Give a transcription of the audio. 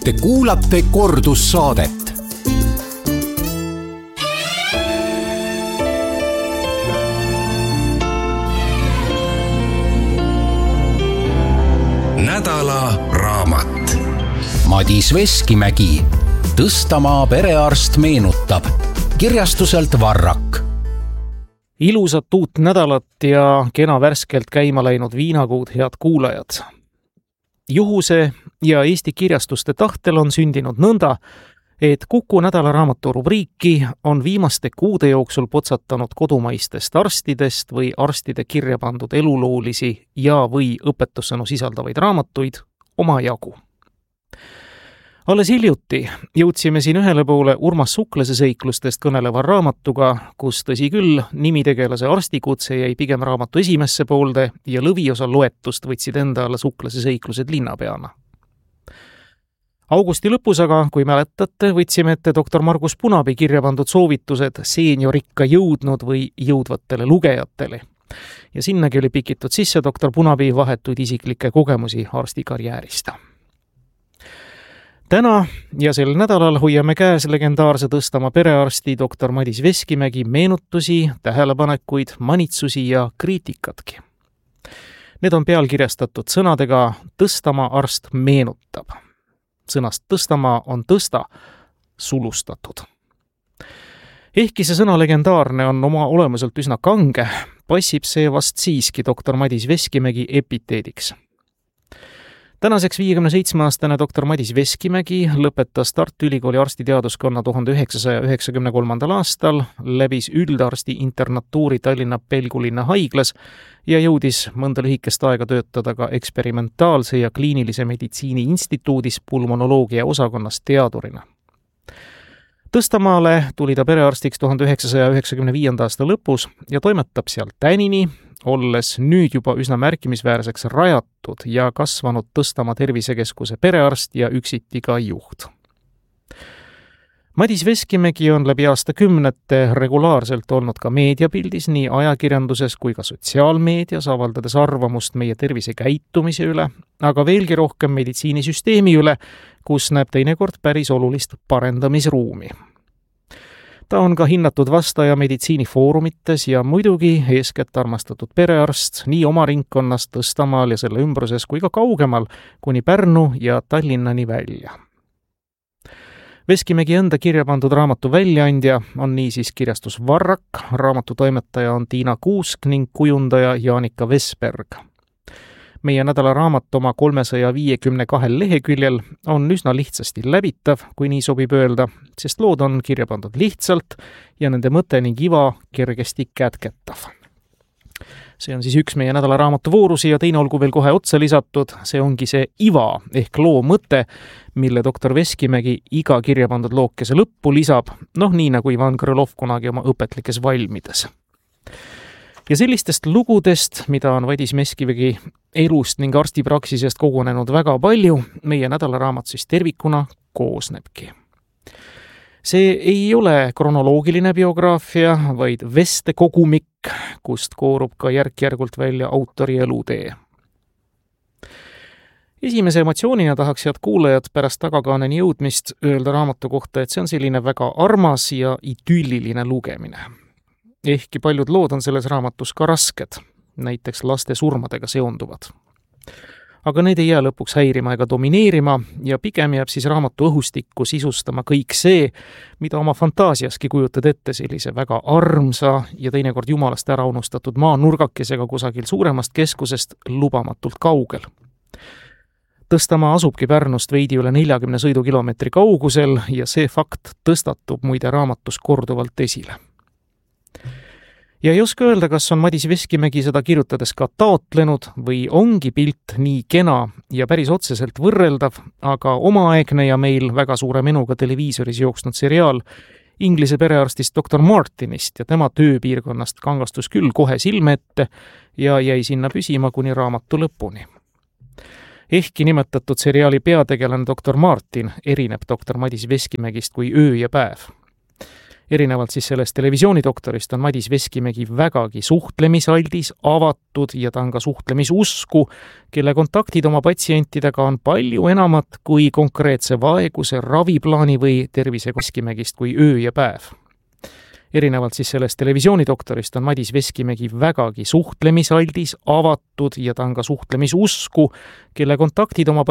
Te kuulate kordussaadet. Nädala raamat. Madis Veskimägi. Tõstamaa perearst meenutab. Kirjastuselt Varrak. Ilusat uut nädalat ja kena värskelt käima läinud viinakuud, head kuulajad. Juhuse ja Eesti kirjastuste tahtel on sündinud nõnda, et Kuku nädalaraamatu rubriiki on viimaste kuude jooksul potsatanud kodumaistest arstidest või arstide kirja pandud eluloolisi ja või õpetussõnu sisaldavaid raamatuid omajagu. Alles hiljuti jõudsime siin ühele poole Urmas Suklase seiklustest kõneleva raamatuga, kus tõsi küll, nimitegelase arstikutse jäi pigem raamatu esimesse poolde ja lõviosa loetust võtsid enda alla Suklase seiklused linnapeana. Augusti lõpus aga, kui mäletate, võtsime ette doktor Margus Punapi kirja pandud soovitused seeniorikka jõudnud või jõudvatele lugejatele. Ja sinnagi oli pikitud sisse doktor Punapi vahetuid isiklikke kogemusi arstikarjäärist. Täna ja sel nädalal hoiame käes legendaarse Tõstamaa perearsti doktor Madis Veskimägi meenutusi, tähelepanekuid, manitsusi ja kriitikatki. Need on pealkirjastatud sõnadega Tõstamaa arst meenutab. Sõnast Tõstamaa on tõsta, sulustatud. Ehkki see sõna legendaarne on oma olemuselt üsna kange, passib see vast siiski doktor Madis Veskimägi epiteediks. Tänaseks 57-aastane doktor Madis Veskimägi lõpetas Tartu Ülikooli arstiteaduskonna 1993. aastal, läbis üldarsti internatuuri Tallinna Pelgulinna haiglas ja jõudis mõnda lühikest aega töötada ka eksperimentaalse ja kliinilise meditsiini instituudis pulmonoloogia osakonnas teadurina. Tõstamaale tuli ta perearstiks 1995. aasta lõpus ja toimetab seal tänini, olles nüüd juba üsna märkimisväärseks rajatud ja kasvanud Tõstamaa tervisekeskuse perearst ja üksiti ka juht. Madis Veskimägi on läbi aastakümnete regulaarselt olnud ka meediapildis nii ajakirjanduses kui ka sotsiaalmeedias, avaldades arvamust meie tervisekäitumise üle, aga veelgi rohkem meditsiinisüsteemi üle, kus näeb teinekord päris olulist parendamisruumi. Ta on ka hinnatud vastaja meditsiinifoorumites ja muidugi eeskätt armastatud perearst nii oma ringkonnas Tõstamaal ja selle ümbruses kui ka kaugemal kuni Pärnu ja Tallinnani välja. Veskimägi enda kirja pandud raamatu väljaandja on niisiis kirjastus Varrak, raamatu toimetaja on Tiina Kuusk ning kujundaja Jaanika Vesberg. Meie nädala raamat oma 352 leheküljel on üsna lihtsasti läbitav, kui nii sobib öelda, sest lood on kirja pandud lihtsalt ja nende mõte ning iva kergesti kätketav. See on siis üks meie nädala raamatu voorusi ja teine olgu veel kohe otsa lisatud, see ongi see iva ehk loo mõte, mille doktor Veskimägi iga kirja pandud lookese lõppu lisab, nii nagu Ivan Krõlov kunagi oma õpetlikes valmides. Ja sellistest lugudest, mida on Madis Veskimägi elust ning arstipraksisest kogunenud väga palju, meie nädalaraamat siis tervikuna koosnebki. See ei ole kronoloogiline biograafia, vaid veste kogumik, kust koorub ka järk-järgult välja autori elutee. Esimese emotsioonina tahaks head kuulajad pärast tagakaaneni jõudmist öelda raamatu kohta, et see on selline väga armas ja idülliline lugemine. Ehkki paljud lood on selles raamatus ka rasked, näiteks laste surmadega seonduvad. Aga need ei jää lõpuks häirima ega domineerima ja pigem jääb siis raamatu õhustikku sisustama kõik see, mida oma fantaasiaski kujutad ette sellise väga armsa ja teinekord jumalast ära unustatud maanurgakesega kusagil suuremast keskusest lubamatult kaugel. Tõstamaa asubki Pärnust veidi üle 40 sõidukilomeetri kaugusel ja see fakt tõstatub muide raamatus korduvalt esile. Ja ei oska öelda, kas on Madis Veskimägi seda kirjutades ka taotlenud või ongi pilt nii kena ja päris otseselt võrreldav, aga omaaegne ja meil väga suure menuga televiisoris jooksnud seriaal Inglise perearstist doktor Martinist ja tema tööpiirkonnast kangastus küll kohe silme ette ja jäi sinna püsima kuni raamatu lõpuni. Ehkki nimetatud seriaali peategelane doktor Martin erineb doktor Madis Veskimägist kui öö ja päev. erinevalt siis sellest televisioonidoktorist on Madis Veskimägi vägagi suhtlemisaldis, avatud ja ta on ka suhtlemisusku, kelle kontaktid oma patsientidega on palju enamat kui konkreetse vaeguse, raviplaani või tervise Veskimägist kui öö ja päev. Erinevalt siis sellest televisioonidoktorist on Madis Veskimägi vägagi suhtlemisaldis, avatud ja ta on ka suhtlemisusku, kelle kontaktid oma